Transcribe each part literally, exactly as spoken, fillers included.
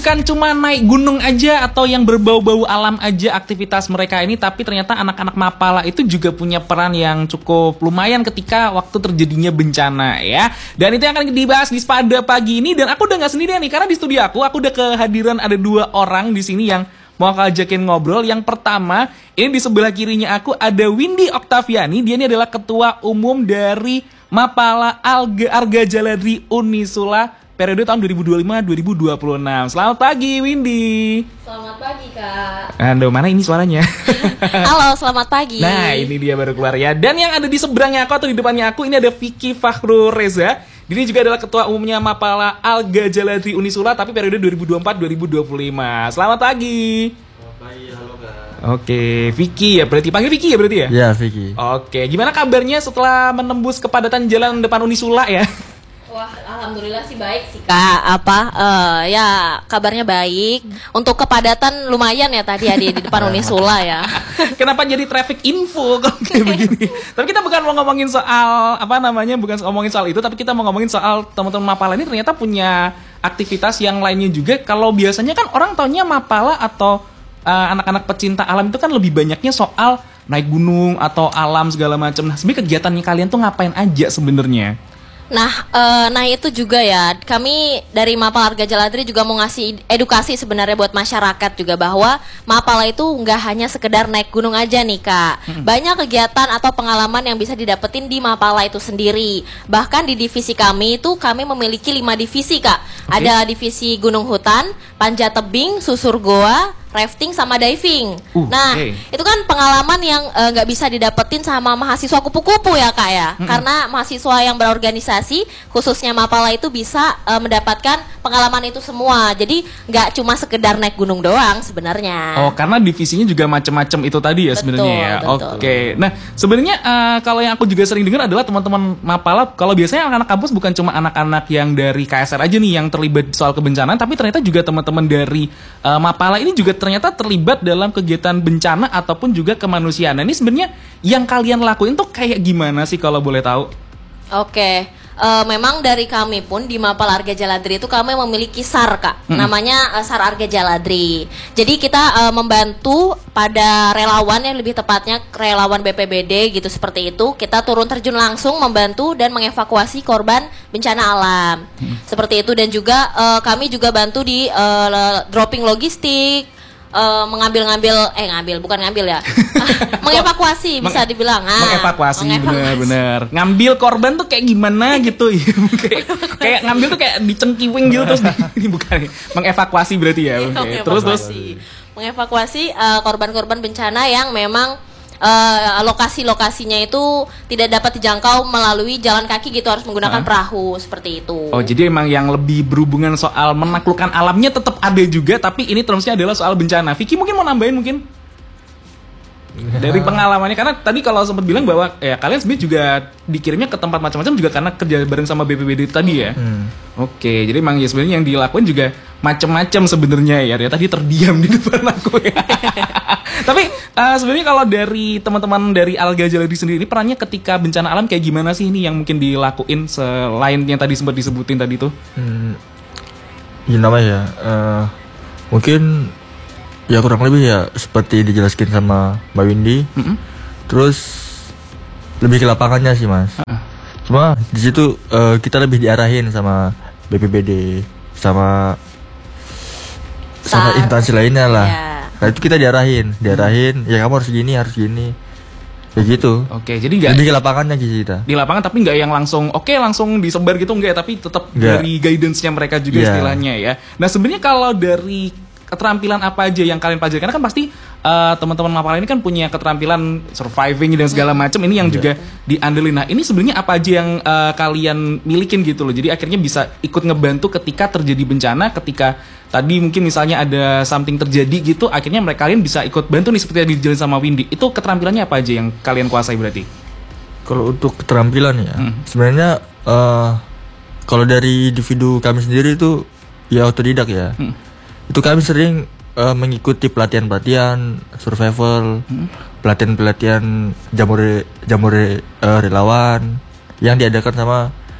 bukan cuma naik gunung aja atau yang berbau-bau alam aja aktivitas mereka ini, tapi ternyata anak-anak Mapala itu juga punya peran yang cukup lumayan ketika waktu terjadinya bencana ya. Dan itu yang akan dibahas di pada pagi ini, dan aku udah nggak sendirian nih karena di studio aku aku udah kehadiran ada dua orang di sini yang mau aku ajakin ngobrol. Yang pertama, ini di sebelah kirinya aku ada Windy Oktaviani. Dia ini adalah ketua umum dari Mapala Alga Arga Jaladri Unisula periode tahun dua ribu dua puluh lima dua ribu dua puluh enam. Selamat pagi Windy. Selamat pagi Kak. Aduh, mana ini suaranya? Halo, selamat pagi. Nah, ini dia baru keluar ya. Dan yang ada di seberangnya aku atau di depannya aku ini ada Vicky Fakhrul Reza. Dia juga adalah ketua umumnya Mapala Alga Jaladri Unisula tapi periode dua ribu dua puluh empat dua ribu dua puluh lima. Selamat pagi. Selamat pagi, halo Kak. Oke, Vicky ya berarti, panggil Vicky ya berarti ya? Ya, Vicky. Oke, gimana kabarnya setelah menembus kepadatan jalan depan Unisula ya? Wah, alhamdulillah sih baik sih Kak. Apa? Uh, ya kabarnya baik. Untuk kepadatan lumayan ya tadi ada di depan Unisula ya. Kenapa jadi traffic info kalau kayak begini? Tapi kita bukan mau ngomongin soal apa namanya, bukan ngomongin soal itu, tapi kita mau ngomongin soal teman-teman Mapala ini ternyata punya aktivitas yang lainnya juga. Kalau biasanya kan orang taunya Mapala atau uh, anak-anak pecinta alam itu kan lebih banyaknya soal naik gunung atau alam segala macam. Nah, sebenarnya kegiatannya kalian tuh ngapain aja sebenarnya? Nah, uh, nah itu juga ya. Kami dari Mapala Arga Jaladri juga mau ngasih edukasi sebenarnya buat masyarakat juga bahwa Mapala itu nggak hanya sekedar naik gunung aja nih Kak. Hmm. Banyak kegiatan atau pengalaman yang bisa didapetin di Mapala itu sendiri. Bahkan di divisi kami itu kami memiliki lima divisi Kak. Okay. Ada divisi gunung hutan, panjat tebing, susur goa, rafting sama diving. Uh, nah, okay. Itu kan pengalaman yang nggak uh, bisa didapetin sama mahasiswa kupu-kupu ya Kak ya. Mm-hmm. Karena mahasiswa yang berorganisasi, khususnya Mapala itu bisa uh, mendapatkan pengalaman itu semua. Jadi nggak cuma sekedar naik gunung doang sebenarnya. Oh, karena divisinya juga macam-macam itu tadi ya sebenarnya ya. Oke. Okay. Nah, sebenarnya uh, kalau yang aku juga sering dengar adalah teman-teman Mapala, kalau biasanya anak-anak kampus bukan cuma anak-anak yang dari K S R aja nih yang terlibat soal kebencanaan, tapi ternyata juga teman-teman dari uh, Mapala ini juga ternyata terlibat dalam kegiatan bencana ataupun juga kemanusiaan. Nah, ini sebenarnya yang kalian lakuin tuh kayak gimana sih kalau boleh tahu? Oke, uh, memang dari kami pun di Mapala Arga Jaladri itu kami memiliki S A R Kak, hmm. namanya uh, S A R Arga Jaladri. Jadi kita uh, membantu pada relawan yang lebih tepatnya relawan B P B D gitu seperti itu. Kita turun terjun langsung membantu dan mengevakuasi korban bencana alam. Hmm. Seperti itu, dan juga uh, kami juga bantu di uh, dropping logistik. Uh, mengambil-ngambil, eh ngambil, bukan ngambil ya mengevakuasi bisa Menge- dibilang ah, mengevakuasi, bener-bener ngambil korban tuh kayak gimana gitu ya. kayak, kayak ngambil tuh kayak dicengkiwing gitu terus ini bukan mengevakuasi berarti ya. Okay. Terus terus mengevakuasi uh, korban-korban bencana yang memang Uh, lokasi-lokasinya itu tidak dapat dijangkau melalui jalan kaki gitu, harus menggunakan uh. perahu seperti itu. Oh, jadi emang yang lebih berhubungan soal menaklukkan alamnya tetap ada juga, tapi ini terusnya adalah soal bencana. Vicky mungkin mau nambahin mungkin dari pengalamannya, karena tadi kalau sempat bilang bahwa ya kalian sebenarnya juga dikirimnya ke tempat macam-macam juga karena kerja bareng sama B P B D itu tadi ya. Hmm. Oke, jadi emang ya sebenarnya yang dilakukan juga macam-macam sebenarnya ya. Ternyata dia terdiam di depan aku ya. Tapi uh, sebenarnya kalau dari teman-teman dari Alga Jaladri sendiri ini perannya ketika bencana alam kayak gimana sih ini yang mungkin dilakuin selain yang tadi sempat disebutin tadi tuh? Hmm, ya namanya ya, uh, mungkin ya kurang lebih ya seperti dijelaskan sama Mbak Windy. Mm-hmm. Terus lebih ke lapangannya sih mas. Uh-uh. Cuma di situ uh, kita lebih diarahin sama B P B D sama sama Sar. instansi lainnya lah. Yeah. Nah itu kita diarahin, diarahin, ya kamu harus gini, harus gini, kayak gitu. Oke, jadi nggak lebih ke lapangannya gitu kita. Di lapangan tapi nggak yang langsung, oke okay, langsung disebar gitu nggak, tapi tetap dari guidance-nya mereka juga yeah. istilahnya ya. Nah sebenarnya kalau dari keterampilan apa aja yang kalian pelajari, karena kan pasti uh, teman-teman Mapala ini kan punya keterampilan surviving dan segala macam, ini yang yeah. juga diandelin. Nah ini sebenarnya apa aja yang uh, kalian milikin gitu loh, jadi akhirnya bisa ikut ngebantu ketika terjadi bencana, ketika tadi mungkin misalnya ada something terjadi gitu, akhirnya mereka kalian bisa ikut bantu nih seperti yang dijelaskan sama Windy. Itu keterampilannya apa aja yang kalian kuasai berarti? Kalau untuk keterampilan ya, hmm. sebenarnya uh, kalau dari individu kami sendiri itu ya otodidak ya. Hmm. Itu kami sering uh, mengikuti pelatihan-pelatihan survival, hmm. pelatihan-pelatihan jamure jamure uh, relawan yang diadakan sama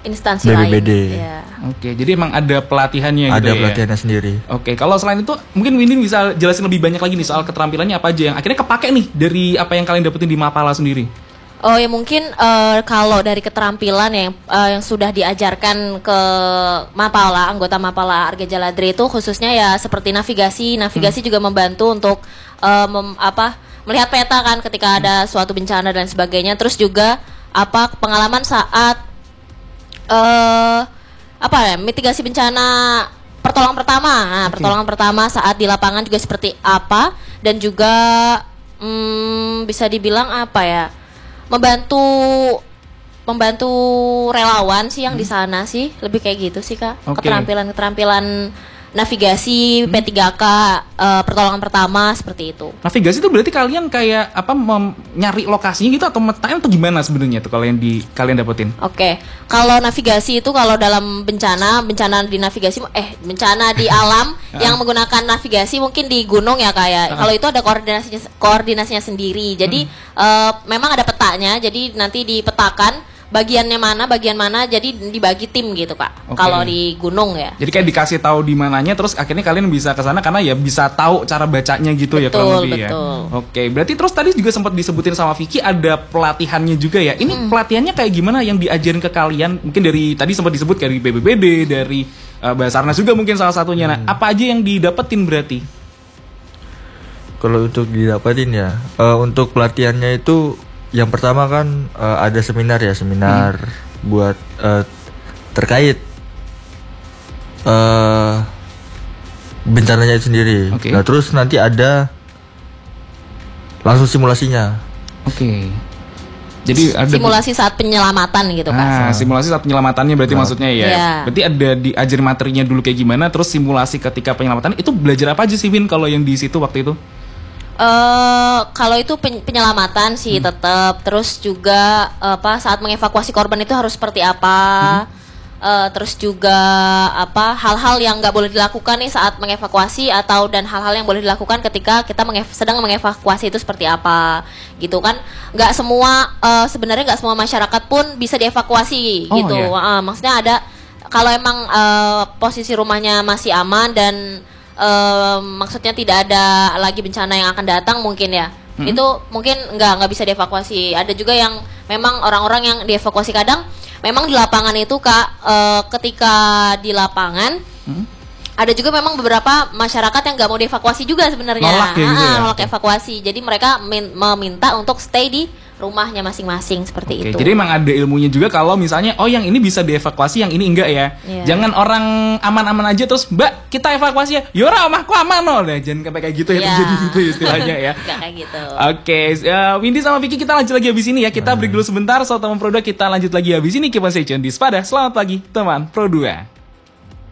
instansi B B B D. lain. Ya. Oke, jadi emang ada pelatihannya gitu Ada ya. pelatihannya sendiri. Oke, kalau selain itu mungkin Windy bisa jelasin lebih banyak lagi nih soal keterampilannya apa aja yang akhirnya kepake nih dari apa yang kalian dapetin di Mapala sendiri. Oh ya mungkin uh, kalau dari keterampilan yang uh, yang sudah diajarkan ke Mapala, anggota Mapala Arga Jaladri itu khususnya ya seperti navigasi. Navigasi hmm. juga membantu untuk uh, mem, apa melihat peta kan ketika ada suatu bencana dan sebagainya. Terus juga apa pengalaman saat Uh, apa ya mitigasi bencana pertolongan pertama, nah, okay. pertolongan pertama saat di lapangan juga seperti apa dan juga hmm, bisa dibilang apa ya membantu membantu relawan sih yang hmm. di sana sih lebih kayak gitu sih Kak. Okay. Keterampilan keterampilan navigasi, hmm. P tiga K, uh, pertolongan pertama seperti itu. Navigasi itu berarti kalian kayak apa mem- nyari lokasinya gitu atau metain atau gimana sebenarnya tuh kalau yang di kalian dapetin? Oke, okay. Kalau navigasi itu kalau dalam bencana, bencana di navigasi eh bencana di alam yang menggunakan navigasi mungkin di gunung ya kayak. Kalau itu ada koordinasinya koordinasinya sendiri. Jadi hmm. uh, memang ada petanya. Jadi nanti dipetakan bagiannya mana, bagian mana, jadi dibagi tim gitu Kak. Okay. Kalau di gunung ya. Jadi kayak dikasih tahu di mananya, terus akhirnya kalian bisa ke sana karena ya bisa tahu cara bacanya gitu. Betul, ya kurang lebih ya. Oke, berarti terus tadi juga sempat disebutin sama Vicky ada pelatihannya juga ya. Ini hmm. pelatihannya kayak gimana yang diajarin ke kalian? Mungkin dari tadi sempat disebut dari B B B D, dari uh, Basarnas juga mungkin salah satunya. Nah, hmm. apa aja yang didapetin berarti? Kalau untuk didapetin ya, uh, untuk pelatihannya itu yang pertama kan uh, ada seminar ya seminar hmm. buat uh, terkait uh, bencananya itu sendiri. Okay. Nah terus nanti ada langsung simulasinya. Oke. Okay. Jadi ada simulasi saat penyelamatan gitu Kak. Ah, simulasi saat penyelamatannya berarti nah. maksudnya ya. Yeah. Berarti ada diajar materinya dulu kayak gimana, terus simulasi ketika penyelamatan itu belajar apa aja sih Win kalau yang di situ waktu itu? Uh, kalau itu pen- penyelamatan sih hmm. tetap, terus juga apa saat mengevakuasi korban itu harus seperti apa, hmm. uh, terus juga apa hal-hal yang nggak boleh dilakukan nih saat mengevakuasi atau dan hal-hal yang boleh dilakukan ketika kita mengev- sedang mengevakuasi itu seperti apa, gitu kan? Nggak semua uh, sebenarnya nggak semua masyarakat pun bisa dievakuasi, oh, gitu. Yeah. Uh, maksudnya ada kalau emang uh, posisi rumahnya masih aman dan Um, maksudnya tidak ada lagi bencana yang akan datang mungkin ya hmm. itu mungkin nggak nggak bisa dievakuasi. Ada juga yang memang orang-orang yang dievakuasi kadang memang di lapangan itu Kak uh, ketika di lapangan hmm. ada juga memang beberapa masyarakat yang nggak mau dievakuasi juga sebenarnya nolak, ya, gitu ya? nolak evakuasi. Jadi mereka min- meminta untuk stay di rumahnya masing-masing seperti Oke, itu. Jadi emang ada ilmunya juga kalau misalnya oh yang ini bisa dievakuasi, yang ini enggak ya. Yeah. Jangan orang aman-aman aja terus Mbak kita evakuasi ya. Yora omahku aman loh. Nah, jangan kayak gitu ya yeah. terjadi gitu istilahnya ya. Gak kayak gitu. Oke, uh, Windy sama Vicky kita lanjut lagi habis ini ya. Kita break dulu sebentar. So teman Pro dua kita lanjut lagi habis ini. Keep on stay tune di Spada. Selamat pagi teman Pro dua.